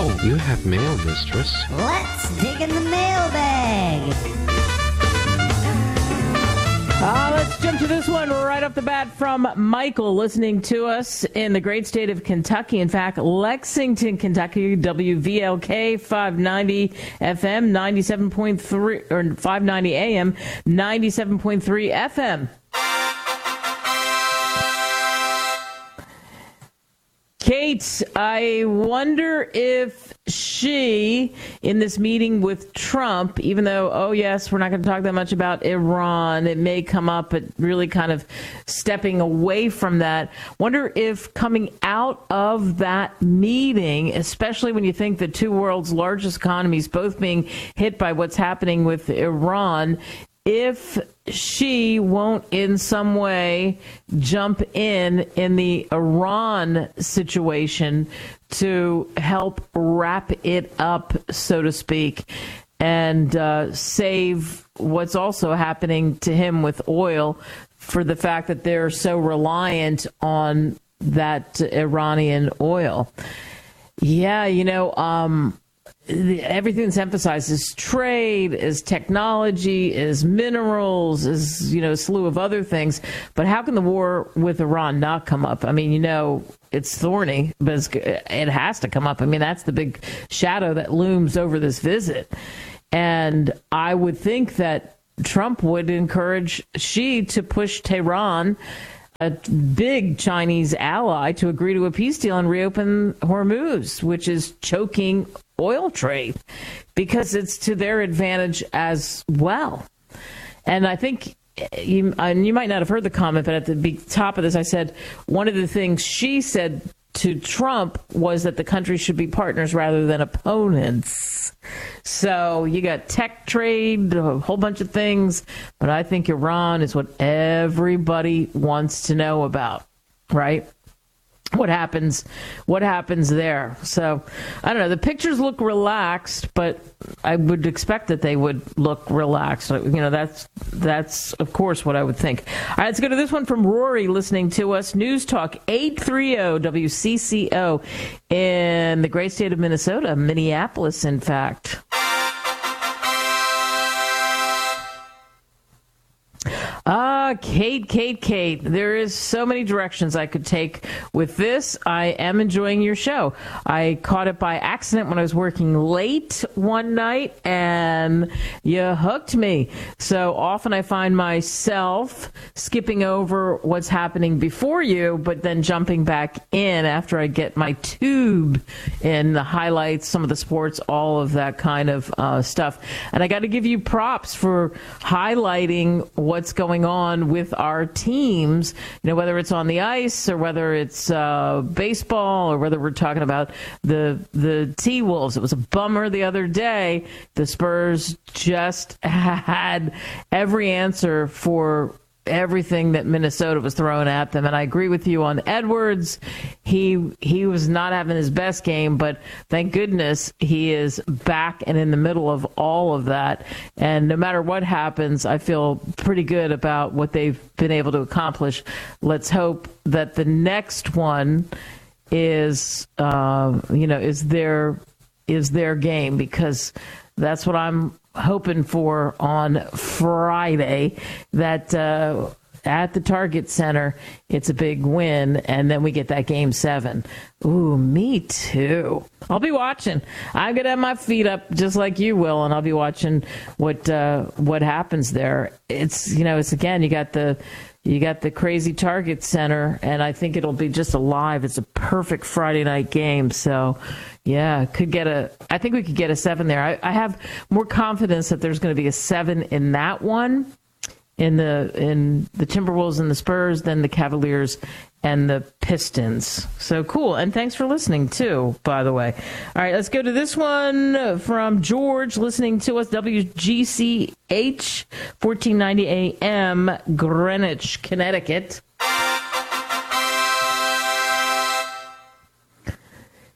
Well, you have mail, mistress. Let's dig in the mailbag. Let's jump to this one right off the bat from Michael, listening to us in the great state of Kentucky. In fact, Lexington, Kentucky, WVLK 590 FM, 97.3, or 590 AM, 97.3 FM. Kate, I wonder if she, in this meeting with Trump, even though, oh, yes, we're not going to talk that much about Iran, it may come up, but really kind of stepping away from that, wonder if coming out of that meeting, especially when you think the two world's largest economies both being hit by what's happening with Iran, if she won't in some way jump in the Iran situation to help wrap it up, so to speak, and save what's also happening to him with oil for the fact that they're so reliant on that Iranian oil. Yeah, everything that's emphasized is trade, is technology, is minerals, is, a slew of other things. But how can the war with Iran not come up? I mean, it's thorny, but it has to come up. I mean, that's the big shadow that looms over this visit. And I would think that Trump would encourage Xi to push Tehran, a big Chinese ally, to agree to a peace deal and reopen Hormuz, which is choking oil trade, because it's to their advantage as well. And I think you might not have heard the comment, but at the top of this, I said one of the things she said to Trump was that the country should be partners rather than opponents. So you got tech trade, a whole bunch of things, but I think Iran is what everybody wants to know about, right? What happens there? So I don't know. The pictures look relaxed, but I would expect that they would look relaxed. That's of course what I would think. All right, let's go to this one from Rory, listening to us. News Talk 830 WCCO in the great state of Minnesota, Minneapolis, in fact. Kate, there is so many directions I could take with this. I am enjoying your show. I caught it by accident when I was working late one night, and you hooked me. So often I find myself skipping over what's happening before you, but then jumping back in after I get my tube in the highlights, some of the sports, all of that kind of stuff. And I got to give you props for highlighting what's going on with our teams, whether it's on the ice or whether it's baseball or whether we're talking about the T-Wolves. It was a bummer the other day. The Spurs just had every answer for everything that Minnesota was throwing at them. And I agree with you on Edwards. He was not having his best game, but thank goodness he is back and in the middle of all of that. And no matter what happens, I feel pretty good about what they've been able to accomplish. Let's hope that the next one is their game, because that's what I'm hoping for on Friday, that at the Target Center, it's a big win, and then we get that Game 7. Ooh, me too. I'll be watching. I'm going to have my feet up just like you will, and I'll be watching what happens there. It's again, you got the crazy Target Center, and I think it'll be just alive. It's a perfect Friday night game, so yeah, I think we could get a 7 there. I have more confidence that there's going to be a 7 in that one, in the Timberwolves and the Spurs, than the Cavaliers and the Pistons. So cool. And thanks for listening too, by the way. All right, let's go to this one from George, listening to us, WGCH 1490 AM, Greenwich, Connecticut.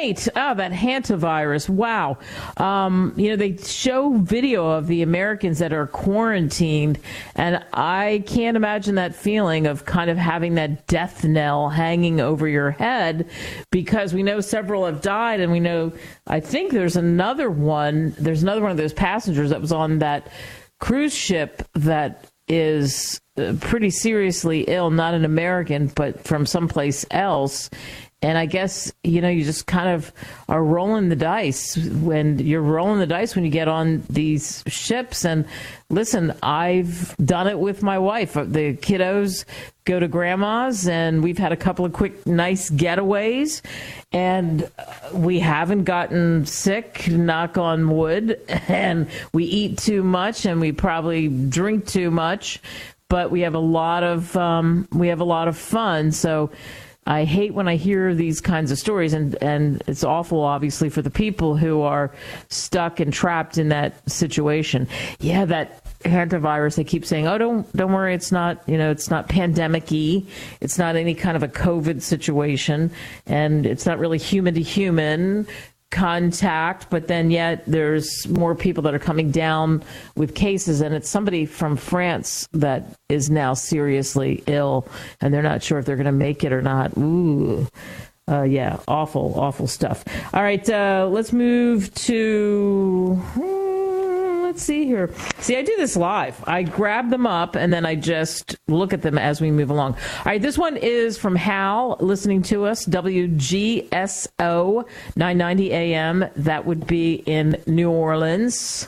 right. That hantavirus. Wow. They show video of the Americans that are quarantined, and I can't imagine that feeling of kind of having that death knell hanging over your head, because we know several have died, and we know, I think there's another one of those passengers that was on that cruise ship that is pretty seriously ill, not an American, but from someplace else. And I guess, you just kind of are rolling the dice when you get on these ships. And listen, I've done it with my wife. The kiddos go to grandma's, and we've had a couple of quick, nice getaways, and we haven't gotten sick, knock on wood, and we eat too much, and we probably drink too much, but we have a lot of fun. So I hate when I hear these kinds of stories, and it's awful, obviously, for the people who are stuck and trapped in that situation. Yeah, that hantavirus, they keep saying, oh, don't worry, it's not pandemic-y, it's not any kind of a COVID situation, and it's not really human to human contact, but then yet there's more people that are coming down with cases, and it's somebody from France that is now seriously ill, and they're not sure if they're going to make it or not. Ooh. Yeah, awful stuff. All right, let's move to... Let's see here. See, I do this live. I grab them up and then I just look at them as we move along. All right, this one is from Hal, listening to us, WGSO 990 AM. That would be in New Orleans.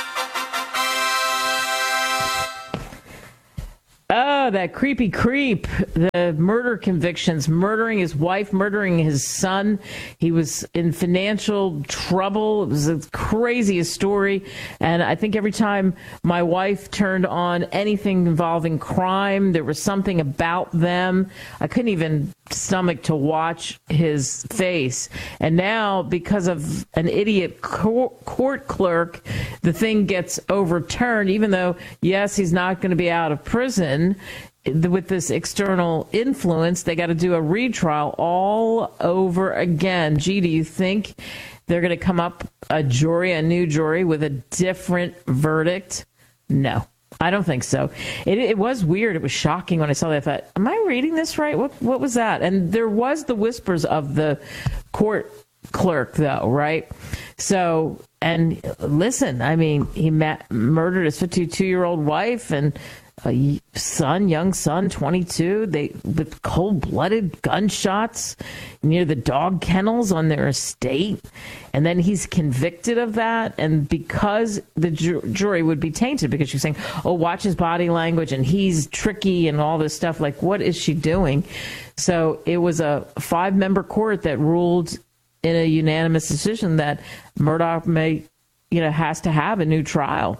Oh, that creepy creep, the murder convictions, murdering his wife, murdering his son. He was in financial trouble. It was the craziest story. And I think every time my wife turned on anything involving crime, there was something about them. I couldn't even stomach to watch his face. And now, because of an idiot court clerk, the thing gets overturned, even though, yes, he's not going to be out of prison. With this external influence, they got to do a retrial all over again. Gee, do you think they're going to come up a new jury with a different verdict? No, I don't think so. It was weird. It was shocking when I saw that. I thought, am I reading this right? What was that? And there was the whispers of the court clerk, though, right? So, and listen, I mean, he murdered his 52-year-old wife and a young son, 22, with cold-blooded gunshots near the dog kennels on their estate. And then he's convicted of that. And because the jury would be tainted, because she's saying, oh, watch his body language and he's tricky and all this stuff. Like, what is she doing? So it was a 5-member court that ruled in a unanimous decision that Murdaugh has to have a new trial.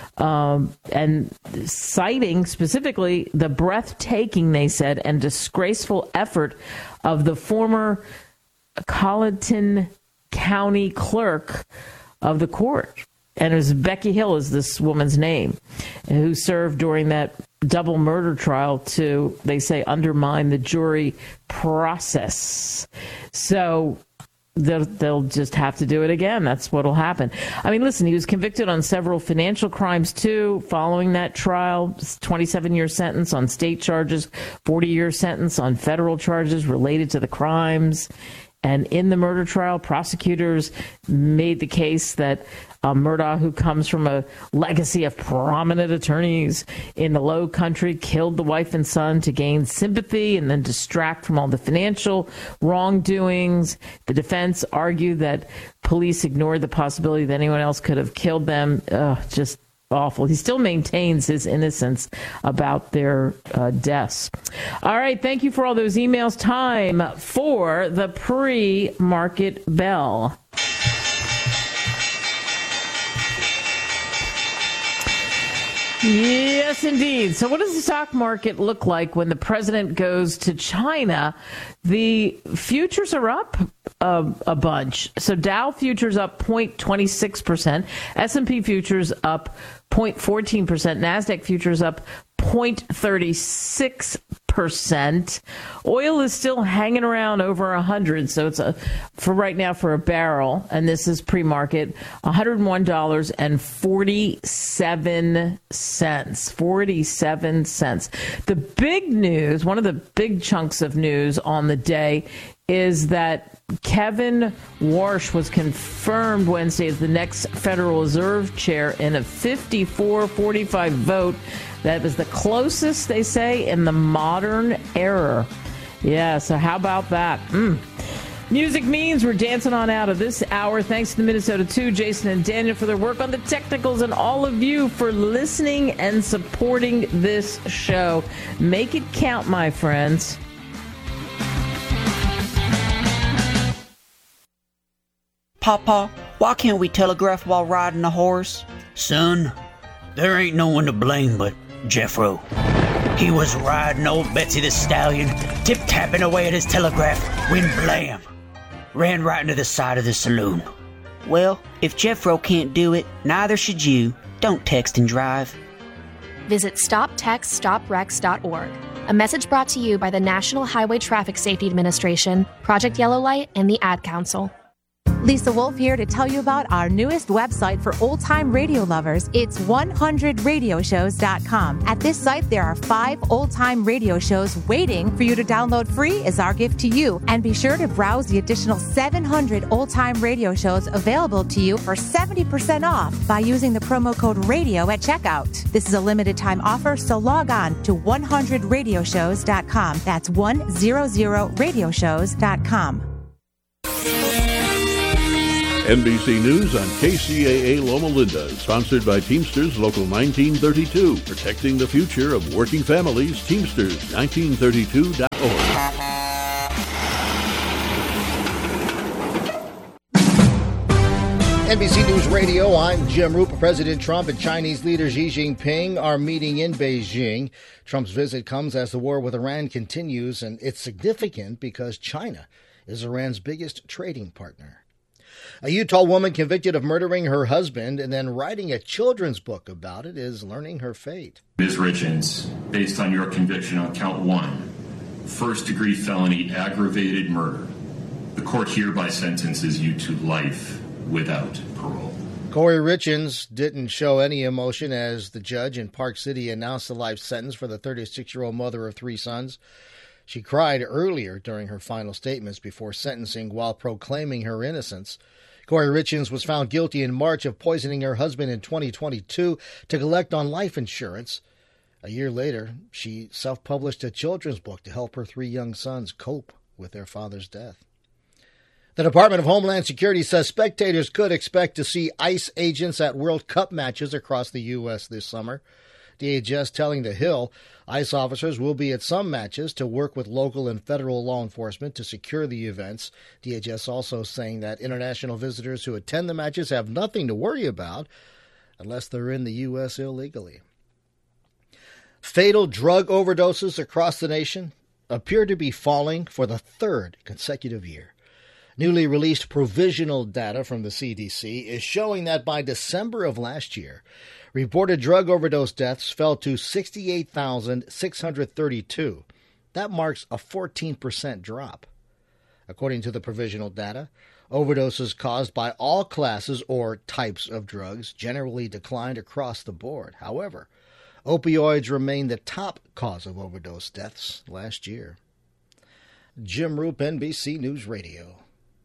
And citing specifically the breathtaking, they said, and disgraceful effort of the former Colleton County clerk of the court. And it was Becky Hill is this woman's name, who served during that double murder trial to, they say, undermine the jury process. So they'll just have to do it again. That's what'll happen. I mean, listen, he was convicted on several financial crimes, too, following that trial. 27-year sentence on state charges, 40-year sentence on federal charges related to the crimes. And in the murder trial, prosecutors made the case that Murdaugh, who comes from a legacy of prominent attorneys in the Low Country, killed the wife and son to gain sympathy and then distract from all the financial wrongdoings. The defense argued that police ignored the possibility that anyone else could have killed them. Just awful. He still maintains his innocence about their deaths. All right. Thank you for all those emails. Time for the pre-market bell. Yes, indeed. So what does the stock market look like when the president goes to China? The futures are up a bunch. So Dow futures up 0.26%, S&P futures up 0.14%, NASDAQ futures up 0.36%. 8%. Oil is still hanging around over 100, so it's for right now for a barrel, and this is pre-market, $101.47. 47 cents. The big news, one of the big chunks of news on the day, is that Kevin Warsh was confirmed Wednesday as the next Federal Reserve chair in a 54-45 vote. That was the closest, they say, in the modern era. Yeah, so how about that? Music means we're dancing on out of this hour. Thanks to the Minnesota 2, Jason and Daniel, for their work on the technicals, and all of you for listening and supporting this show. Make it count, my friends. Papa, why can't we telegraph while riding a horse? Son, there ain't no one to blame but Jeffro. He was riding old Betsy the Stallion, tip-tapping away at his telegraph, when blam! Ran right into the side of the saloon. Well, if Jeffro can't do it, neither should you. Don't text and drive. Visit StopTextStopWrecks.org. A message brought to you by the National Highway Traffic Safety Administration, Project Yellow Light, and the Ad Council. Lisa Wolf here to tell you about our newest website for old-time radio lovers. It's 100radioshows.com. At this site, there are 5 old-time radio shows waiting for you to download free as our gift to you. And be sure to browse the additional 700 old-time radio shows available to you for 70% off by using the promo code RADIO at checkout. This is a limited-time offer, so log on to 100radioshows.com. That's 100radioshows.com. NBC News on KCAA Loma Linda, sponsored by Teamsters Local 1932, protecting the future of working families. Teamsters1932.org. NBC News Radio, I'm Jim Roop. President Trump and Chinese leader Xi Jinping are meeting in Beijing. Trump's visit comes as the war with Iran continues, and it's significant because China is Iran's biggest trading partner. A Utah woman convicted of murdering her husband and then writing a children's book about it is learning her fate. Ms. Richens, based on your conviction on count 1, first-degree felony aggravated murder, the court hereby sentences you to life without parole. Corey Richens didn't show any emotion as the judge in Park City announced the life sentence for the 36-year-old mother of 3 sons. She cried earlier during her final statements before sentencing while proclaiming her innocence. Corey Richens was found guilty in March of poisoning her husband in 2022 to collect on life insurance. A year later, she self-published a children's book to help her 3 young sons cope with their father's death. The Department of Homeland Security says spectators could expect to see ICE agents at World Cup matches across the U.S. this summer. DHS telling The Hill ICE officers will be at some matches to work with local and federal law enforcement to secure the events. DHS also saying that international visitors who attend the matches have nothing to worry about unless they're in the U.S. illegally. Fatal drug overdoses across the nation appear to be falling for the 3rd consecutive year. Newly released provisional data from the CDC is showing that by December of last year, reported drug overdose deaths fell to 68,632. That marks a 14% drop. According to the provisional data, overdoses caused by all classes or types of drugs generally declined across the board. However, opioids remain the top cause of overdose deaths last year. Jim Roop, NBC News Radio.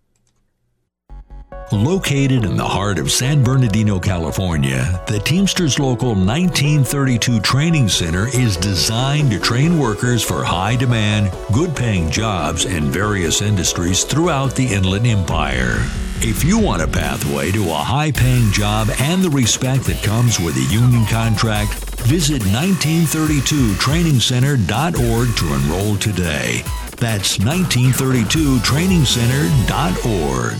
Located in the heart of San Bernardino, California, the Teamsters Local 1932 Training Center is designed to train workers for high-demand, good-paying jobs in various industries throughout the Inland Empire. If you want a pathway to a high-paying job and the respect that comes with a union contract, visit 1932trainingcenter.org to enroll today. That's 1932trainingcenter.org.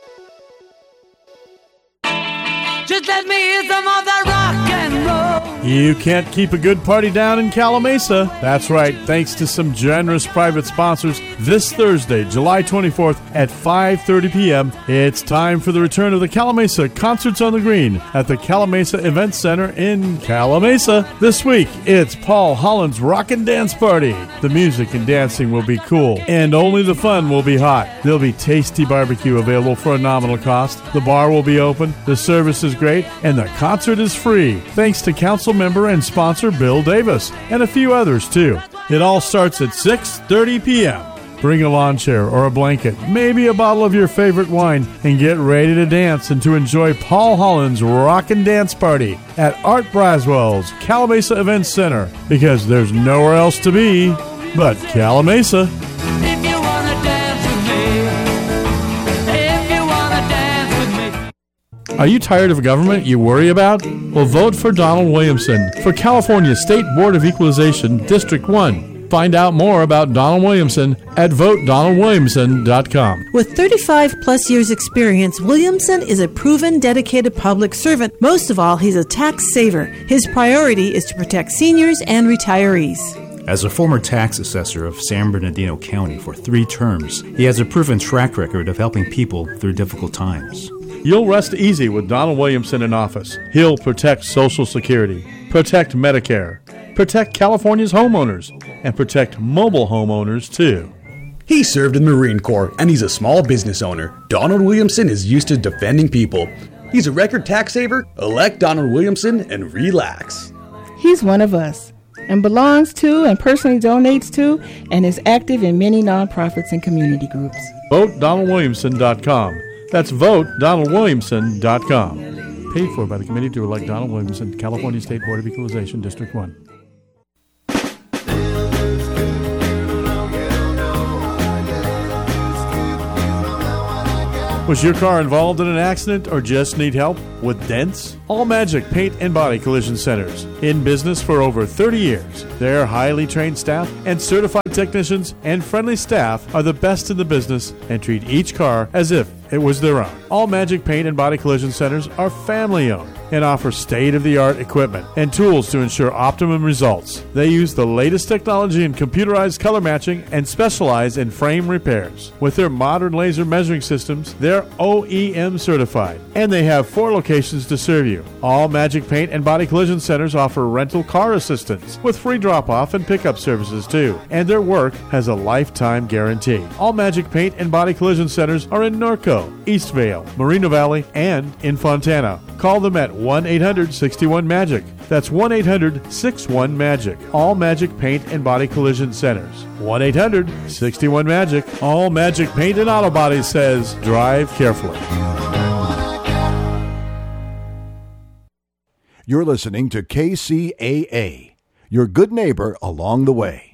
Just let me hear some of that rock and roll. You can't keep a good party down in Calamasa. That's right, thanks to some generous private sponsors, this Thursday, July 24th at 5:30 p.m., it's time for the return of the Calamasa Concerts on the Green at the Calamasa Event Center in Calamasa. This week, it's Paul Holland's Rockin' Dance Party. The music and dancing will be cool, and only the fun will be hot. There'll be tasty barbecue available for a nominal cost. The bar will be open, the service is great, and the concert is free, thanks to council member and sponsor Bill Davis, and a few others too. It all starts at 6:30 p.m. Bring a lawn chair or a blanket, maybe a bottle of your favorite wine, and get ready to dance and to enjoy Paul Holland's Rockin' Dance Party at Art Braswell's Calamasa Event Center, because there's nowhere else to be but Calamasa. If you wanna dance with me, if you wanna dance with me. Are you tired of government you worry about? Well, vote for Donald Williamson for California State Board of Equalization, District 1. Find out more about Donald Williamson at VoteDonaldWilliamson.com. With 35 plus years experience, Williamson is a proven, dedicated public servant. Most of all, he's a tax saver. His priority is to protect seniors and retirees. As a former tax assessor of San Bernardino County for 3 terms, he has a proven track record of helping people through difficult times. You'll rest easy with Donald Williamson in office. He'll protect Social Security, protect Medicare, protect California's homeowners, and protect mobile homeowners, too. He served in the Marine Corps, and he's a small business owner. Donald Williamson is used to defending people. He's a record tax saver. Elect Donald Williamson and relax. He's one of us and belongs to and personally donates to and is active in many nonprofits and community groups. VoteDonaldWilliamson.com. That's VoteDonaldWilliamson.com. Paid for by the committee to elect Donald Williamson, California State Board of Equalization, District 1. Was your car involved in an accident or just need help with dents? All Magic Paint and Body Collision Centers. In business for over 30 years. Their highly trained staff and certified technicians and friendly staff are the best in the business and treat each car as if it was their own. All Magic Paint and Body Collision Centers are family-owned and offer state-of-the-art equipment and tools to ensure optimum results. They use the latest technology in computerized color matching and specialize in frame repairs. With their modern laser measuring systems, they're OEM certified, and they have 4 locations to serve you. All Magic Paint and Body Collision Centers offer rental car assistance with free drop-off and pickup services too, and their work has a lifetime guarantee. All Magic Paint and Body Collision Centers are in Norco, Eastvale, Moreno Valley, and in Fontana. Call them at 1-800-61-MAGIC. That's 1-800-61-MAGIC. All Magic Paint and Body Collision Centers. 1-800-61-MAGIC. All Magic Paint and Auto Body says, drive carefully. You're listening to KCAA, your good neighbor along the way.